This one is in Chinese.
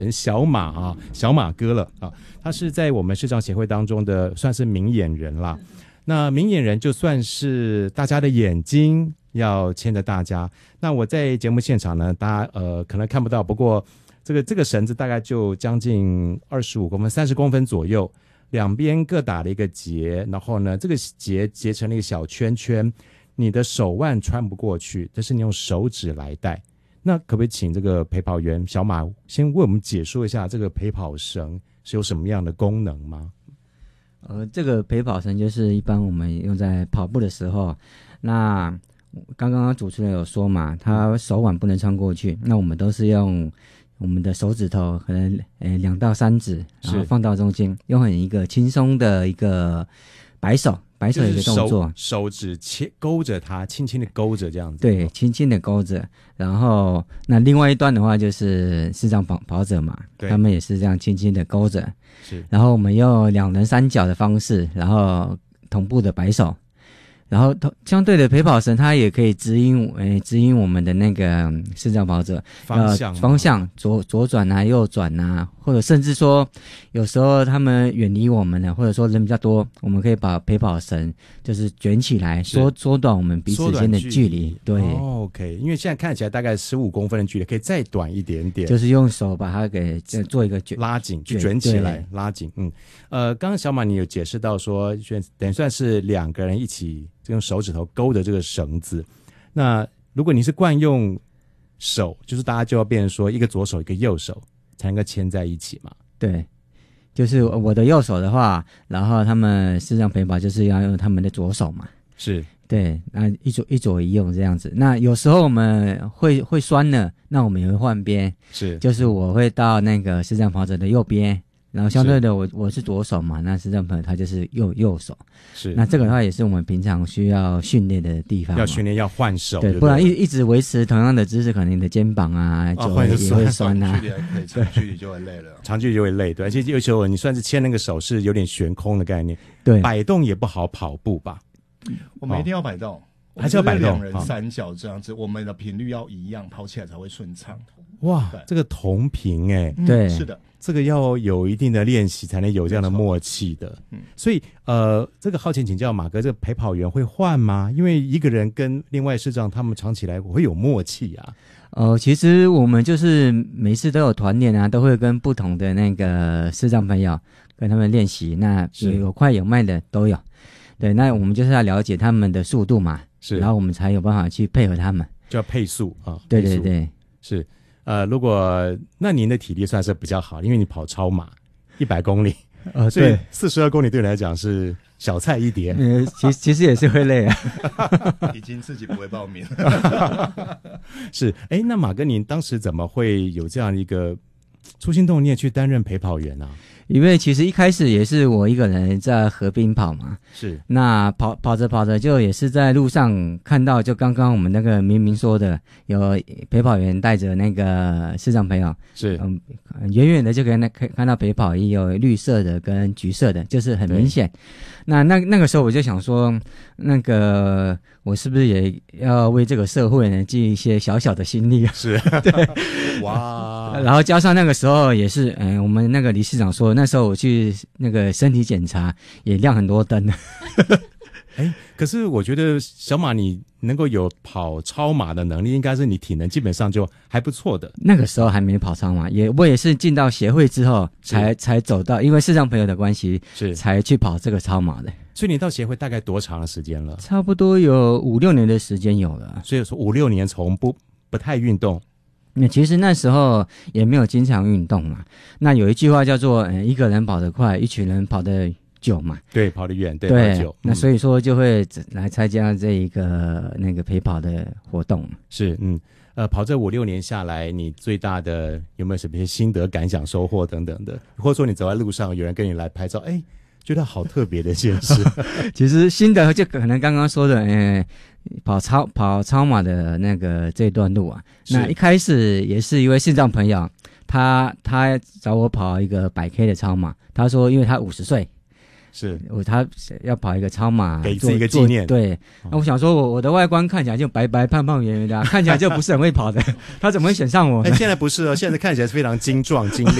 小马啊，小马哥了啊，他是在我们视障协会当中的算是明眼人啦。那明眼人就算是大家的眼睛，要牵着大家。那我在节目现场呢，大家可能看不到，不过这个绳子大概就将近25公分、30公分左右，两边各打了一个结，然后呢，这个结成了一个小圈圈，你的手腕穿不过去，这是你用手指来带。那可不可以请这个陪跑员小马先为我们解说一下这个陪跑绳是有什么样的功能吗？ 这个陪跑绳就是一般我们用在跑步的时候，那刚刚主持人有说嘛，他手腕不能穿过去，那我们都是用我们的手指头，可能2到3指，然后放到中间，用很一个轻松的一个摆手的一个动作， 手指勾着它，轻轻的勾着这样子。 对，轻轻的勾着。然后那另外一端的话就是视障跑者嘛，他们也是这样轻轻的勾着。 是。然后我们用2人3脚的方式，然后同步的摆手。然后相对的陪跑绳，它也可以指引我们的那个视障跑者方向左转啊、右转啊，或者甚至说有时候他们远离我们了，或者说人比较多，我们可以把陪跑绳就是卷起来，缩短我们彼此间的距离。对、 OK， 因为现在看起来大概15公分的距离，可以再短一点点， 就是用手把它给做一个拉紧，卷起来，拉紧。刚刚小马你有解释到说，等于算是2个人一起用手指头勾着这个绳子。那如果你是惯用手，就是大家就要变成说一个左手一个右手才能够牵在一起嘛。 对，就是我的右手的话，然后他们视障陪跑就是要用他们的左手嘛。 是。对， 那一左一右这样子。那有时候我们会酸了，那我们也会换边。 是， 就是我会到那个视障跑者的右边，然后相对的我是左手嘛，那视障朋友他就是右手。 是， 那这个的话也是我们平常需要训练的地方， 要训练要换手， 对，不然一直维持同样的姿势，可能你的肩膀啊就也会酸啊， 长距离就会累了， 长距离就会累。对，而且有时候你算是牵那个手是有点悬空的概念， 对， 摆动也不好跑步吧。 我们一定要摆动， 还是要摆动， 2人3脚这样子，我们的频率要一样，跑起来才会顺畅。 哇，这个同频对， 是的， 这个要有一定的练习才能有这样的默契的。所以这个好奇请教马哥，这个陪跑员会换吗？因为一个人跟另外视障他们长起来会有默契啊。 其实我们就是每次都有团练啊，都会跟不同的那个视障朋友跟他们练习，那有快有慢的都有。对，那我们就是要了解他们的速度嘛，是，然后我们才有办法去配合他们， 就要配速啊。 对对对， 是。如果那您的体力算是比较好，因为你跑超马100公里，所以42公里对你来讲是小菜一碟。 其实也是会累啊， 已经自己不会报名。 是，那马哥，您当时怎么会有这样一个初心动念去担任陪跑员啊？ 因为其实一开始也是我一个人在河滨跑嘛， 是， 那跑着就也是在路上看到，就刚刚我们那个明说的，有陪跑员带着那个视障朋友， 是， 远远的就可以看到陪跑衣有绿色的跟橘色的，就是很明显。那个时候我就想说，那个我是不是也要为这个社会呢尽一些小小的心力啊？ 是， 对， 哇， 然后加上那个时候也是，我们那个理事长说，那时候我去那个身体检查也亮很多灯。 可是我觉得小马你能够有跑超马的能力，应该是你体能基本上就还不错的。 那个时候还没跑超马，我也是进到协会之后才走到，因为视障朋友的关系，是才去跑这个超马的。 所以你到协会大概多长的时间了？ 差不多有5-6年的时间有了。 所以说5-6年从不太运动。 那其实那时候也没有经常运动嘛。那有一句话叫做一个人跑得快，一群人跑得久嘛。 对，跑得远，对，跑得久。 那所以说就会来参加这一个那个陪跑的活动。 是，跑这5-6年下来，你最大的有没有什么心得感想、收获等等的？或者说你走在路上，有人跟你来拍照，觉得好特别的一件事。 其实心得就可能刚刚说的，跑超马的那个这段路啊，那一开始也是一位视障朋友，他找我跑一个100K 的超马，他说因为他50岁， 是他要跑一个超马， 给自己一个纪念。 对，那我想说我的外观看起来就白白胖胖圆圆的，看起来就不是很会跑的，他怎么会选上我呢？ 现在不是哦，现在看起来是非常精壮精